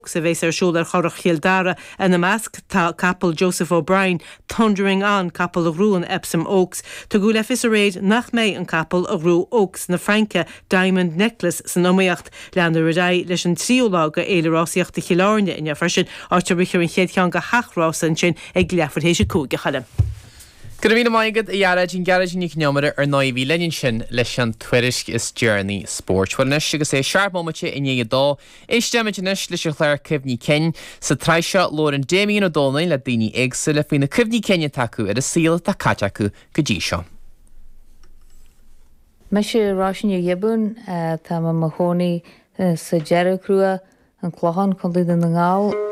sa bhééis siúlar chorach Chialdara in a measc tá capal Joseph O'Brien thundering on capal a rú an Epsom Oaks. Tá go le fis a réid nach méid an capal a rú Oaks na Franca Diamond Necklace san nóíocht lean a radai leis an tríolága éilerásaíocht de Chiláirne in freisin áte bichar an chéad cean go hachrás an sin ag leafar cúige chaile. Gyrfyn y maigad y iarad yn garad yn eich niomar ar 9 lenin sin leis an Twirisk is Journey Sport. Wel nes agus é siarp momentje in ie dó. Eistemid yn nes leis ar chléir cyfni cyn sa traisio Lauren Damien o Dolnain le dini egsa le fin y cyfni cyn tacu ar y síl ta cajacu gydísio. Mae si rásin i gibún tá ma mahóni sa Jerry Crua an clohan condid yn ngáil.